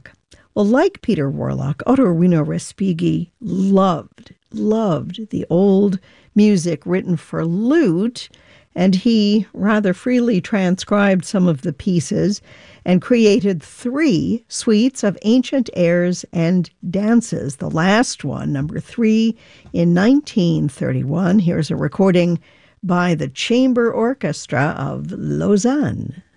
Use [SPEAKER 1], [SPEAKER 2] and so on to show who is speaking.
[SPEAKER 1] Warlock. Well, like Peter Warlock, Ottorino Respighi loved the old music written for lute, and he rather freely transcribed some of the pieces and created 3 suites of ancient airs and dances. The last one, number 3, in 1931. Here's a recording by the Chamber Orchestra of Lausanne.